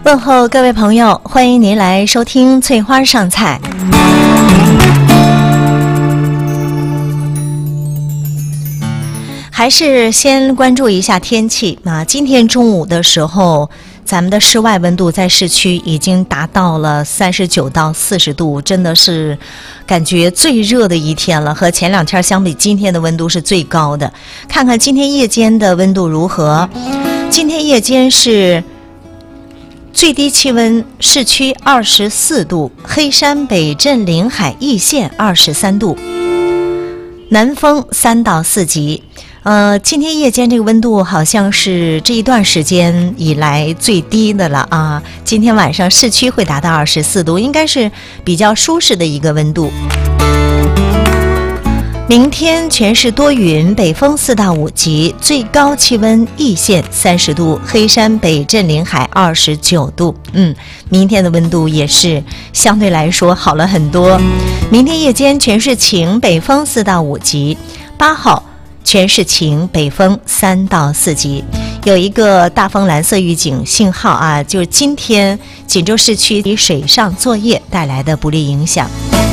问候各位朋友，欢迎您来收听翠花上菜。还是先关注一下天气啊，今天中午的时候，咱们的室外温度在市区已经达到了39到40度，真的是感觉最热的一天了。和前两天相比，今天的温度是最高的。看看今天夜间的温度如何？今天夜间是最低气温，市区24度，黑山、北镇、临海、易县23度，南风3到4级。今天夜间这个温度好像是这一段时间以来最低的了啊！今天晚上市区会达到24度，应该是比较舒适的一个温度。明天全市多云，北风4到5级，最高气温易县30度，黑山、北镇、临海29度。明天的温度也是相对来说好了很多。明天夜间全市晴，北风4到5级。8号全市晴，北风3到4级，有一个大风蓝色预警信号啊，就是今天锦州市区水上作业带来的不利影响。